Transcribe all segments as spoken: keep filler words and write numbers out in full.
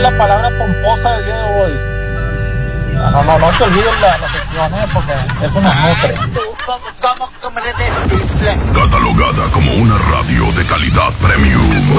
la palabra pomposa del día de hoy. No, no, no, no te olvides la, la sección, ¿eh? Porque eso nos nutre. Catalogada como una radio de calidad premium.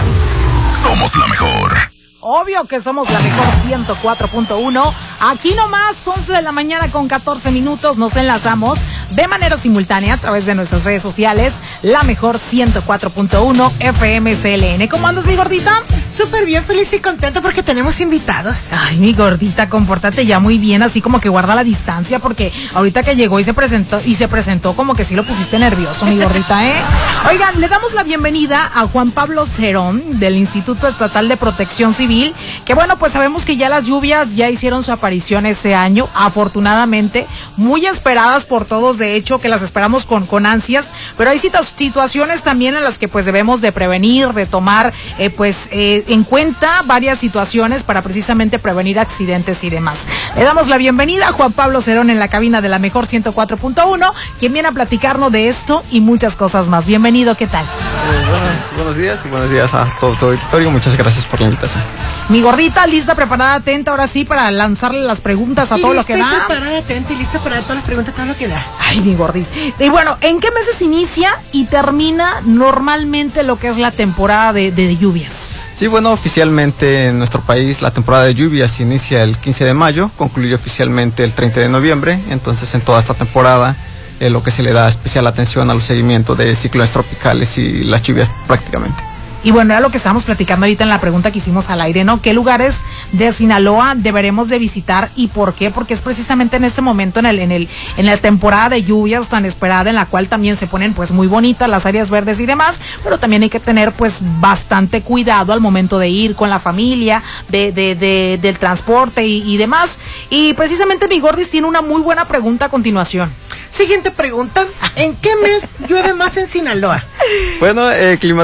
Somos la mejor. Obvio que somos la mejor ciento cuatro punto uno. Aquí nomás, once de la mañana con catorce minutos, nos enlazamos de manera simultánea a través de nuestras redes sociales. La mejor ciento cuatro punto uno F M C L N. ¿Cómo andas, mi gordita? Súper bien, feliz y contento porque tenemos invitados. Ay, mi gordita, compórtate ya muy bien, así como que guarda la distancia, porque ahorita que llegó y se presentó, y se presentó como que sí lo pusiste nervioso, mi gordita, ¿eh? Oigan, le damos la bienvenida a Juan Pablo Cerón, del Instituto Estatal de Protección Civil, que bueno, pues sabemos que ya las lluvias ya hicieron su aparición ese año, afortunadamente, muy esperadas por todos, de hecho, que las esperamos con, con ansias, pero hay situaciones también en las que pues debemos de prevenir, de tomar, eh, pues, eh, en cuenta varias situaciones para precisamente prevenir accidentes y demás. Le damos la bienvenida a Juan Pablo Cerón en la cabina de la mejor ciento cuatro punto uno, quien viene a platicarnos de esto y muchas cosas más. Bienvenido, ¿qué tal? Eh, buenos, buenos días y buenos días a todo tu auditorio. Muchas gracias por la invitación. Mi gordita, lista, preparada, atenta, ahora sí, para lanzarle las preguntas a todo lo que da. Estoy preparada, atenta y lista para todas las preguntas, todo lo que da. Ay, mi gordis. Y bueno, ¿en qué meses inicia y termina normalmente lo que es la temporada de, de, de lluvias? Sí, bueno, oficialmente en nuestro país la temporada de lluvias inicia el quince de mayo, concluye oficialmente el treinta de noviembre, entonces en toda esta temporada eh, lo que se le da especial atención a los seguimientos de ciclones tropicales y las lluvias prácticamente. Y bueno, era lo que estábamos platicando ahorita en la pregunta que hicimos al aire, ¿no? ¿Qué lugares de Sinaloa deberemos de visitar y por qué? Porque es precisamente en este momento, en el, en el, en la temporada de lluvias tan esperada, en la cual también se ponen pues muy bonitas las áreas verdes y demás, pero también hay que tener pues bastante cuidado al momento de ir con la familia, de, de, de, del transporte y, y demás. Y precisamente mi gordis tiene una muy buena pregunta a continuación. Siguiente pregunta, ¿en qué mes llueve más en Sinaloa? Bueno, el clima